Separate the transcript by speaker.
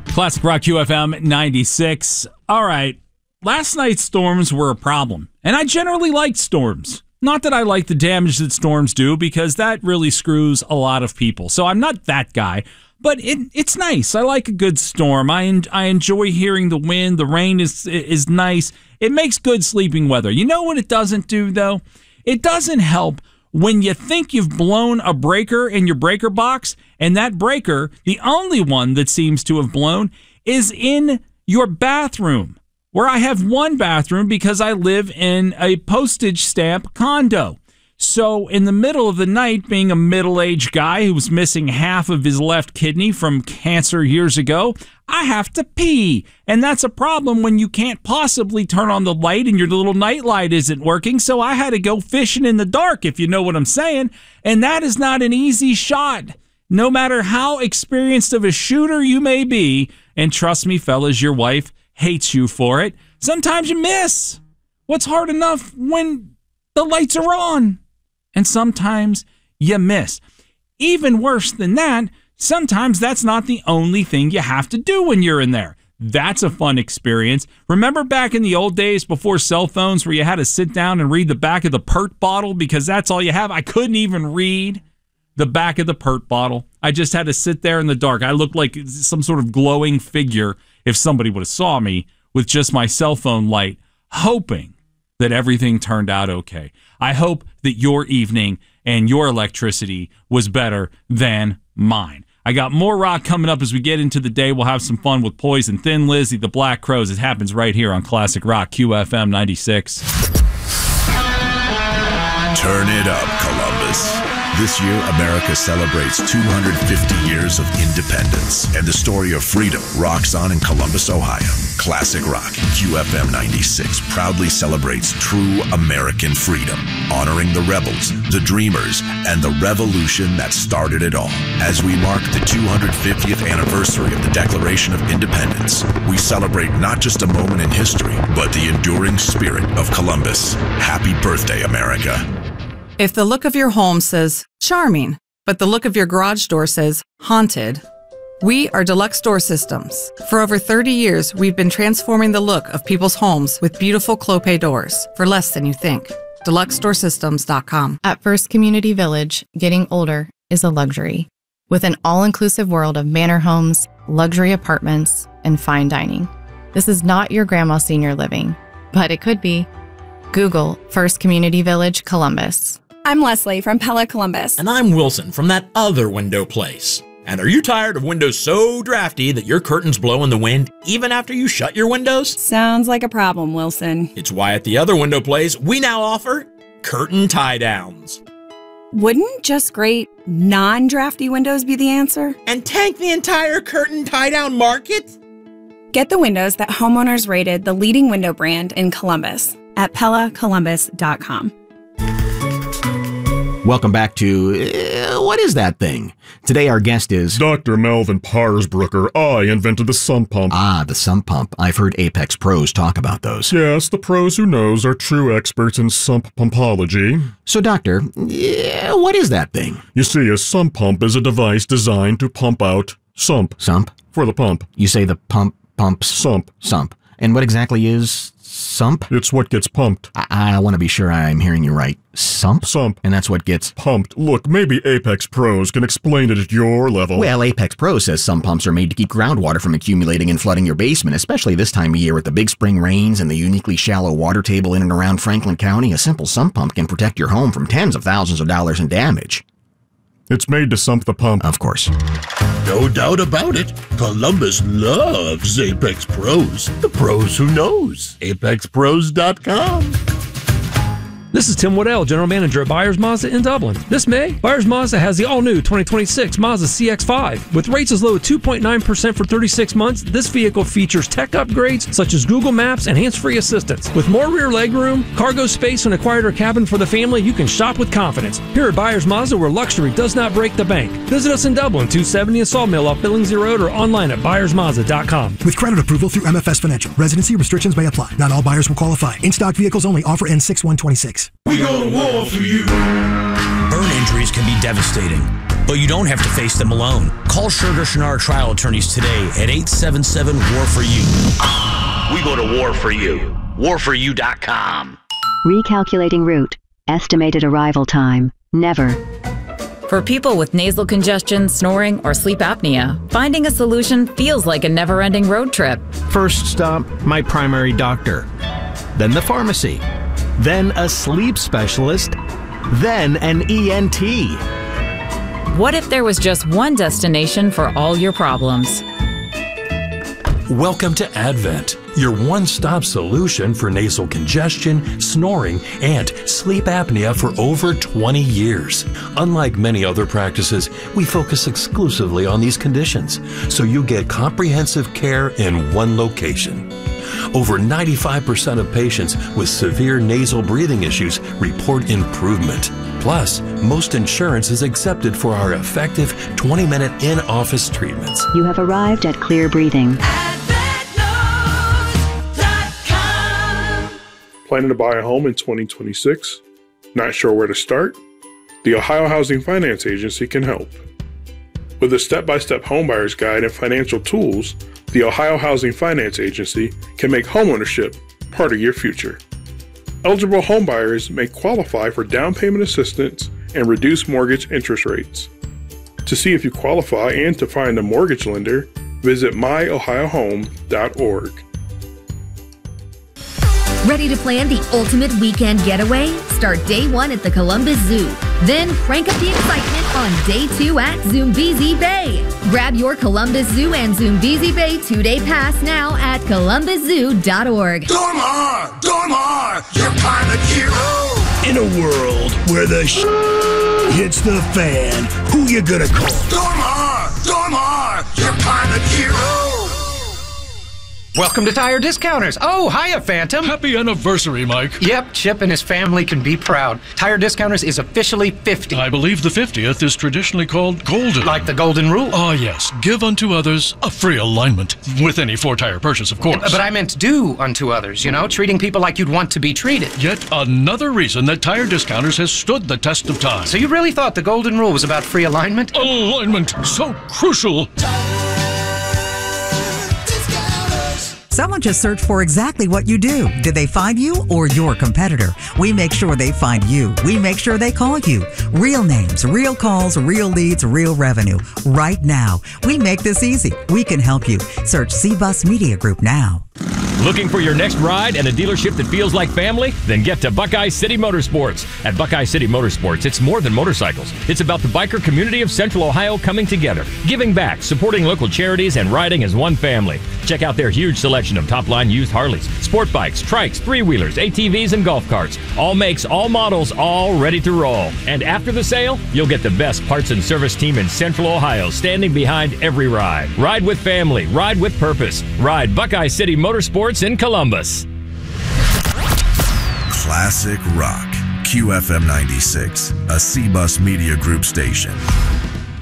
Speaker 1: Classic Rock QFM 96. All right. Last night's storms were a problem, and I generally liked storms. Not that I like the damage that storms do, because that really screws a lot of people. So I'm not that guy, but it's nice. I like a good storm. I enjoy hearing the wind. The rain is nice. It makes good sleeping weather. You know what it doesn't do, though? It doesn't help when you think you've blown a breaker in your breaker box, and that breaker, the only one that seems to have blown, is in your bathroom, where I have one bathroom because I live in a postage stamp condo. So in the middle of the night, being a middle-aged guy who was missing half of his left kidney from cancer years ago, I have to pee. And that's a problem when you can't possibly turn on the light and your little night light isn't working. So I had to go fishing in the dark, if you know what I'm saying. And that is not an easy shot, no matter how experienced of a shooter you may be. And trust me, fellas, your wife hates you for it. Sometimes you miss what's hard enough when the lights are on. And sometimes you miss. Even worse than that, sometimes that's not the only thing you have to do when you're in there. That's a fun experience. Remember back in the old days before cell phones where you had to sit down and read the back of the Pert bottle because that's all you have? I couldn't even read the back of the Pert bottle. I just had to sit there in the dark. I looked like some sort of glowing figure if somebody would have saw me with just my cell phone light, hoping that everything turned out okay. I hope that your evening and your electricity was better than mine. I got more rock coming up as we get into the day. We'll have some fun with Poison, Thin Lizzy, the Black Crowes. It happens right here on Classic Rock QFM 96.
Speaker 2: Turn it up, Columbus. This year, America celebrates 250 years of independence, and the story of freedom rocks on in Columbus, Ohio. Classic Rock, QFM 96, proudly celebrates true American freedom, honoring the rebels, the dreamers, and the revolution that started it all. As we mark the 250th anniversary of the Declaration of Independence, we celebrate not just a moment in history, but the enduring spirit of Columbus. Happy birthday, America.
Speaker 3: If the look of your home says charming, but the look of your garage door says haunted, we are Deluxe Door Systems. For over 30 years, we've been transforming the look of people's homes with beautiful Clopay doors for less than you think. DeluxeDoorSystems.com.
Speaker 4: At First Community Village, getting older is a luxury. With an all-inclusive world of manor homes, luxury apartments, and fine dining. This is not your grandma's senior living, but it could be. Google First Community Village, Columbus.
Speaker 5: I'm Leslie from Pella Columbus.
Speaker 6: And I'm Wilson from that other window place. And are you tired of windows so drafty that your curtains blow in the wind even after you shut your windows?
Speaker 5: Sounds like a problem, Wilson.
Speaker 6: It's why at the other window place, we now offer curtain tie-downs.
Speaker 5: Wouldn't just great non-drafty windows be the answer?
Speaker 6: And tank the entire curtain tie-down market?
Speaker 5: Get the windows that homeowners rated the leading window brand in Columbus at PellaColumbus.com.
Speaker 7: Welcome back to What Is That Thing? Today our guest is
Speaker 8: Dr. Melvin Parsbrucker. I invented the sump pump.
Speaker 7: Ah, the sump pump. I've heard Apex pros talk about those.
Speaker 8: Yes, the pros who knows are true experts in sump pumpology.
Speaker 7: So, Doctor, what is that thing?
Speaker 8: You see, a sump pump is a device designed to pump out sump.
Speaker 7: Sump?
Speaker 8: For the pump.
Speaker 7: You say the pumps?
Speaker 8: Sump.
Speaker 7: Sump. And what exactly is sump?
Speaker 8: It's what gets pumped.
Speaker 7: I want to be sure I'm hearing you right. Sump?
Speaker 8: Sump.
Speaker 7: And that's what gets
Speaker 8: pumped. Look, maybe Apex Pros can explain it at your level.
Speaker 7: Well, Apex Pros says some pumps are made to keep groundwater from accumulating and flooding your basement, especially this time of year with the big spring rains and the uniquely shallow water table in and around Franklin County. A simple sump pump can protect your home from tens of thousands of dollars in damage.
Speaker 8: It's made to sump the pump.
Speaker 7: Of course.
Speaker 9: No doubt about it. Columbus loves Apex Pros. The pros who knows. ApexPros.com.
Speaker 10: This is Tim Waddell, General Manager at Byers Mazda in Dublin. This May, Byers Mazda has the all-new 2026 Mazda CX-5. With rates as low as 2.9% for 36 months, this vehicle features tech upgrades such as Google Maps and hands-free assistance. With more rear legroom, cargo space, and a quieter cabin for the family, you can shop with confidence. Here at Byers Mazda, where luxury does not break the bank. Visit us in Dublin, 270 and Sawmill off Billingsley Road, or online at ByersMazda.com.
Speaker 11: With credit approval through MFS Financial. Residency restrictions may apply. Not all buyers will qualify. In-stock vehicles only. Offer ends 6/1/26.
Speaker 9: We go to war for you.
Speaker 12: Burn injuries can be devastating. but you don't have to face them alone. Call Sugar Chenard Trial Attorneys today at 877-WAR-FOR-YOU.
Speaker 13: We go to war for you. warforyou.com.
Speaker 14: Recalculating route. Estimated arrival time. Never.
Speaker 15: For people with nasal congestion, snoring, or sleep apnea, finding a solution feels like a never-ending road trip.
Speaker 16: First stop, my primary doctor. Then the pharmacy. Then a sleep specialist. Then an ENT.
Speaker 15: What if there was just one destination for all your problems?
Speaker 17: Welcome to Advent, your one-stop solution for nasal congestion, snoring, and sleep apnea for over 20 years. Unlike many other practices, we focus exclusively on these conditions, so you get comprehensive care in one location. Over 95% of patients with severe nasal breathing issues report improvement. Plus, most insurance is accepted for our effective 20-minute in-office treatments.
Speaker 14: You have arrived at Clear Breathing.
Speaker 18: Planning to buy a home in 2026? Not sure where to start? The Ohio Housing Finance Agency can help. With a step-by-step homebuyer's guide and financial tools, the Ohio Housing Finance Agency can make homeownership part of your future. Eligible homebuyers may qualify for down payment assistance and reduced mortgage interest rates. To see if you qualify and to find a mortgage lender, visit myohiohome.org.
Speaker 19: Ready to plan the ultimate weekend getaway? Start day 1 at the Columbus Zoo. Then crank up the excitement on day 2 at Zoombezi Bay. Grab your Columbus Zoo and Zoombezi Bay 2-day pass now at columbuszoo.org.
Speaker 20: Dormar! Dormar! You're pilot hero!
Speaker 21: In a world where the hits the fan, who you gonna call?
Speaker 20: Dormar! Dormar! You're pilot hero!
Speaker 22: Welcome to Tire Discounters. Oh, hiya, Phantom.
Speaker 23: Happy anniversary, Mike.
Speaker 22: Yep, Chip and his family can be proud. Tire Discounters is officially 50.
Speaker 23: I believe the 50th is traditionally called golden.
Speaker 22: Like the golden rule?
Speaker 23: Ah, yes. Give unto others a free alignment. With any 4-tire purchase, of course.
Speaker 22: But I meant do unto others, you know, treating people like you'd want to be treated.
Speaker 23: Yet another reason that Tire Discounters has stood the test of time.
Speaker 22: So you really thought the golden rule was about free alignment?
Speaker 23: Alignment, so crucial.
Speaker 24: Someone just searched for exactly what you do. Did they find you or your competitor? We make sure they find you. We make sure they call you. Real names, real calls, real leads, real revenue. Right now. We make this easy. We can help you. Search C-Bus Media Group now.
Speaker 25: Looking for your next ride and a dealership that feels like family? Then get to Buckeye City Motorsports. At Buckeye City Motorsports, it's more than motorcycles. It's about the biker community of Central Ohio coming together, giving back, supporting local charities, and riding as one family. Check out their huge selection of top-line used Harleys, sport bikes, trikes, three-wheelers, ATVs, and golf carts. All makes, all models, all ready to roll. And after the sale, you'll get the best parts and service team in Central Ohio standing behind every ride. Ride with family. Ride with purpose. Ride Buckeye City Motorsports in Columbus.
Speaker 2: Classic Rock. QFM 96, a C-Bus Media Group station.